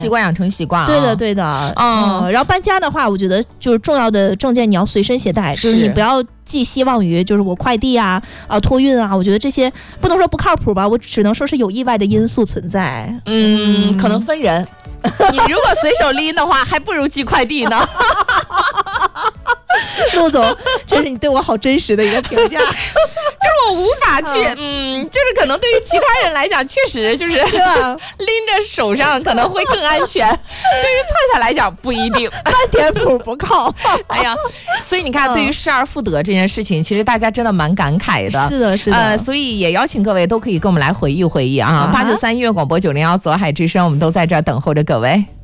习惯养成习惯啊。 对的对的，然后搬家的话，我觉得就是重要的证件你要随身携带，就是你不要寄希望于就是我快递啊托运啊，我觉得这些不能说不靠谱吧，我只能说是有意外的因素存在。 可能分人。你如果随手拎的话，还不如寄快递呢。 陆总，这是你对我好真实的一个评价。 就是我无法去，就是可能对于其他人来讲，确实就是拎着手上可能会更安全。对于菜菜来讲，不一定， 半点谱不靠。 哎呀，所以你看，对于失而复得这件事情，其实大家真的蛮感慨的。 是的，是的。 所以也邀请各位都可以跟我们来回忆回忆啊。893音乐广播901左海之声，我们都在这儿等候着各位。